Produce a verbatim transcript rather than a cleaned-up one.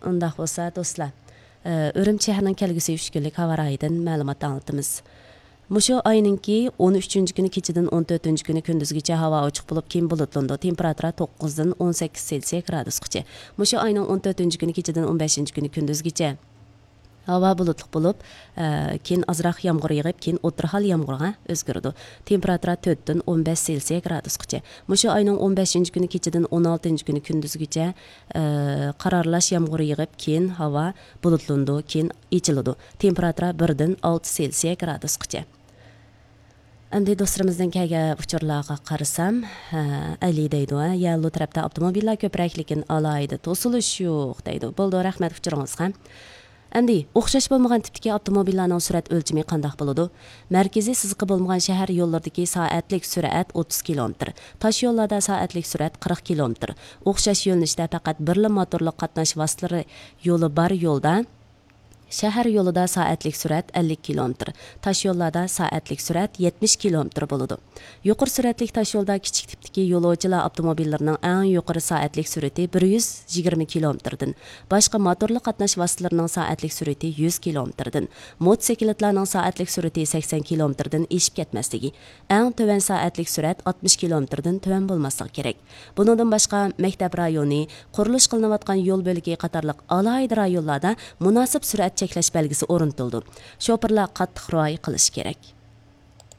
Undaq bolsa dostlar, Ürümçi şəhərinin kelgüsü üç günlük hava rayıdan məlumat anlatımız. Muşu ayınınki on üçüncü günü keçidin on dördüncü günü gündüzgüçe hava açıq bulup keyin bulutlandı. Temperatura to'qqizdan on sakkiz Selsiya gradusgacha. Muşu ayının on dördüncü günü keçidin on beshinchi günü gündüzgüçe hava bulutluq bulup, e, keyin azraq yağmur yağıp, keyin o'tirhal yağmurga o'zgardi. Temperatura to'rtdan on besh Selsiya gradusgacha. Muşu ayının on beshinchi günü keçidin on oltinchi günü gündüzgüçe e, qararlash yağmur yağıp, keyin hava bulutlandı, keyin içildi. Temperatura birdan olti Selsiya gradusgacha. Endi dostlarimizdan kelgan uchurlarga qarasam, Ali deydi, yallu tarafda avtomobillar ko'proq, lekin alayda to'silish yo'q deydi. Bo'ldi, rahmat uchuringizga. Endi o'xshash bo'lmagan tipdagi avtomobillarning surat o'lchami qanday bo'ladi? Markaziy siziqi bo'lmagan shahar yo'llaridagi soatlik surat o'ttiz kilometr, tosh yo'llarda soatlik surat qirq kilometr. O'xshash yo'nalishda faqat birla motorli qatnash vositalari yo'li bor yo'lda shahar yo'lida soatlik surat ellik kilometr, tosh yo'llarda soatlik surat yetmish kilometr bo'ladi. Yuqori suratli tosh yo'lda kichik tipdagi yo'lovchilar avtomobillarining eng yuqori soatlik surati bir yuz yigirma kilometrdan, boshqa motorli qatnash vositalarining soatlik surati yuz kilometrdan, motosikletlarning soatlik surati sakson kilometrdan eshib ketmasligi, eng tuvan soatlik surat oltmish kilometrdan tuvan bo'lmasligi kerak. Bundan boshqa maktab rayoni, qurilish qilinayotgan yo'l bo'ligi qatorliq alohida rayonlarda munosib surat cheklash belgisi o'rnatildi. Shoferlar qattiq rioya qilish kerak.